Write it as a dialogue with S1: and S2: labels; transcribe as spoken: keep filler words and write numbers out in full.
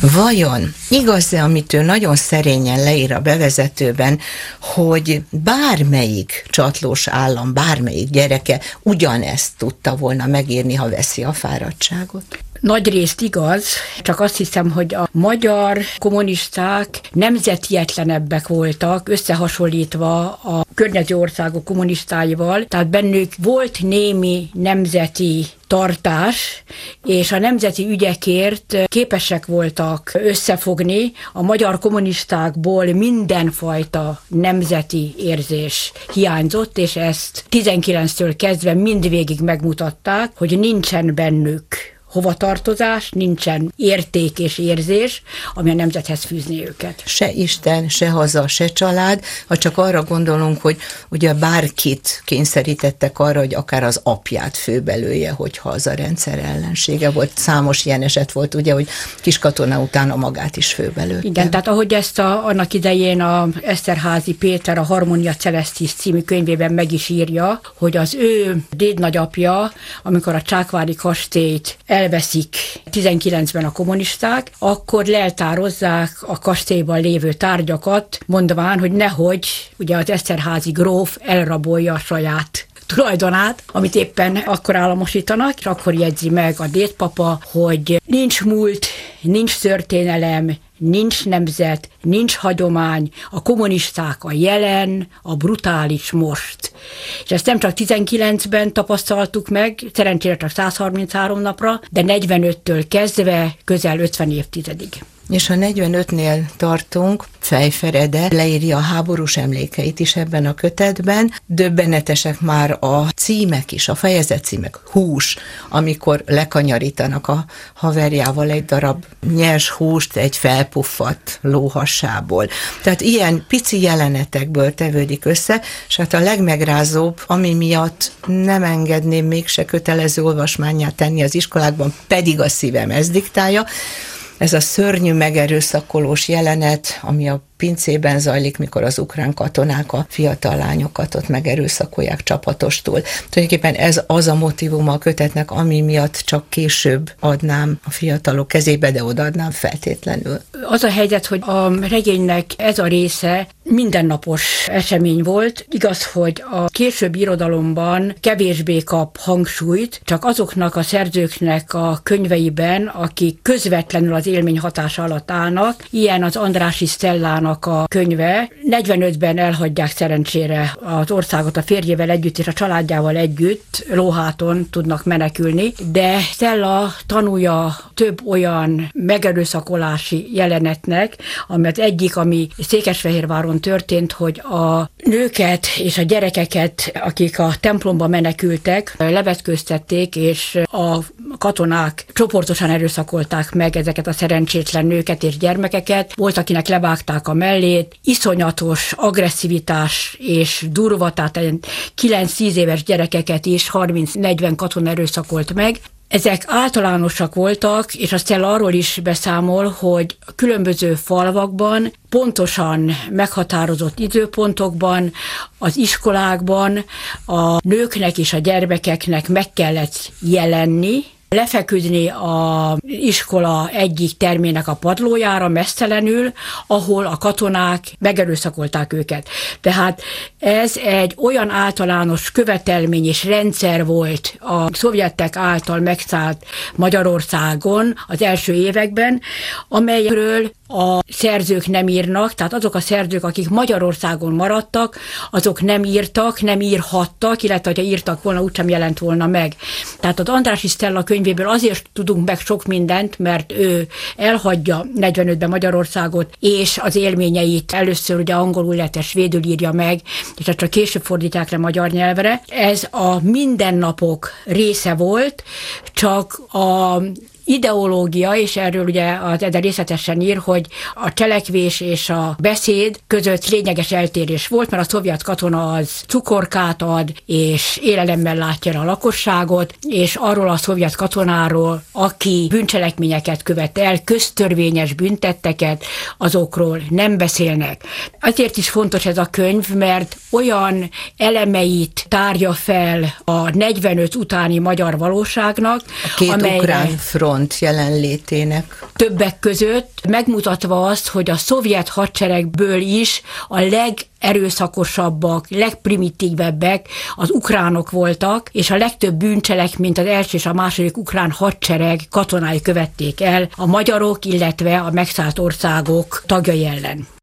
S1: Vajon igaz-e, amit ő nagyon szerényen leír a bevezetőben, hogy bármelyik csatlós állam, bármelyik gyereke ugyanezt tudta volna megírni, ha veszi a fáradtságot?
S2: Nagyrészt igaz, csak azt hiszem, hogy a magyar kommunisták nemzetietlenebbek voltak, összehasonlítva a környező országok kommunistáival, tehát bennük volt némi nemzeti tartás, és a nemzeti ügyekért képesek voltak összefogni. A magyar kommunistákból mindenfajta nemzeti érzés hiányzott, és ezt tizenkilenctől kezdve mindvégig megmutatták, hogy nincsen bennük hovatartozás, nincsen érték és érzés, ami a nemzethez fűzni őket.
S1: Se Isten, se haza, se család, ha csak arra gondolunk, hogy ugye bárkit kényszerítettek arra, hogy akár az apját főbelője, hogyha az a rendszer ellensége volt. Számos ilyen eset volt, ugye, hogy Kiskatona után a magát is főbelőtte.
S2: Igen, tehát ahogy ezt a, annak idején a Eszterházy Péter a Harmonia Celestis című könyvében meg is írja, hogy az ő dédnagyapja, amikor a Csákvári kastélyt elveszik tizenkilencben a kommunisták, akkor leltározzák a kastélyban lévő tárgyakat, mondván, hogy nehogy ugye az Eszterházy gróf elrabolja a saját tulajdonát, amit éppen akkor államosítanak, és akkor jegyzi meg a dédpapa, hogy nincs múlt, nincs történelem, nincs nemzet, nincs hagyomány, a kommunisták a jelen, a brutális most. És ezt nem csak tizenkilencben tapasztaltuk meg, szerencsére csak száz harminchárom napra, de negyvenöttől kezdve közel ötven évtizedig.
S1: És a negyvenötnél tartunk, Fejferede leírja a háborús emlékeit is ebben a kötetben. Döbbenetesek már a címek is, a fejezet címek. Hús, amikor lekanyarítanak a haverjával egy darab nyers húst egy felpuffadt lóhassából. Tehát ilyen pici jelenetekből tevődik össze, és hát a legmegrázóbb, ami miatt nem engedném mégse kötelező olvasmánnyá tenni az iskolákban, pedig a szívem ezt diktálja, ez a szörnyű megerőszakolós jelenet, ami a pincében zajlik, mikor az ukrán katonák a fiatal lányokat ott megerőszakolják csapatostul. Tulajdonképpen ez az a motívuma a kötetnek, ami miatt csak később adnám a fiatalok kezébe, de odaadnám feltétlenül.
S2: Az a helyzet, hogy a regénynek ez a része mindennapos esemény volt. Igaz, hogy a későbbi irodalomban kevésbé kap hangsúlyt, csak azoknak a szerzőknek a könyveiben, akik közvetlenül az élmény hatása alatt állnak. Ilyen az Andrássy Stellának a könyve. negyvenötben elhagyják szerencsére az országot a férjével együtt és a családjával együtt, lóháton tudnak menekülni, de Stella tanulja több olyan megerőszakolási jelenetnek, ami az egyik, ami Székesfehérváron történt, hogy a nőket és a gyerekeket, akik a templomba menekültek, levetkőztették, és a katonák csoportosan erőszakolták meg ezeket a szerencsétlen nőket és gyermekeket. Volt, akinek levágták a mellét, iszonyatos agresszivitás és durva, tehát kilenc-tíz éves gyerekeket is harminc-negyven katona erőszakolt meg. Ezek általánosak voltak, és aztán arról is beszámol, hogy különböző falvakban, pontosan meghatározott időpontokban, az iskolákban a nőknek és a gyermekeknek meg kellett jelenni, lefeküdni az iskola egyik termének a padlójára mesztelenül, ahol a katonák megerőszakolták őket. Tehát ez egy olyan általános követelmény és rendszer volt a szovjetek által megszállt Magyarországon az első években, amelyről a szerzők nem írnak, tehát azok a szerzők, akik Magyarországon maradtak, azok nem írtak, nem írhattak, illetve ha írtak volna, úgysem jelent volna meg. Tehát az Andrássy Stella könyvéből azért tudunk meg sok mindent, mert ő elhagyja negyvenötben Magyarországot, és az élményeit először ugye angolul, illetve svédül írja meg, és csak később fordítják le magyar nyelvre. Ez a mindennapok része volt, csak a ideológia, és erről ugye az Ede részletesen ír, hogy a cselekvés és a beszéd között lényeges eltérés volt, mert a szovjet katona az cukorkát ad, és élelemmel látja a lakosságot, és arról a szovjet katonáról, aki bűncselekményeket követ el, köztörvényes büntetteket, azokról nem beszélnek. Azért is fontos ez a könyv, mert olyan elemeit tárja fel a negyvenöt utáni magyar valóságnak,
S1: a két
S2: amelyre,
S1: ukrán front front jelenlétének.
S2: Többek között megmutatva azt, hogy a szovjet hadseregből is a legerőszakosabbak, legprimitívebbek az ukránok voltak, és a legtöbb bűncselekményt az első és a második ukrán hadsereg katonái követték el a magyarok, illetve a megszállt országok tagjai ellen.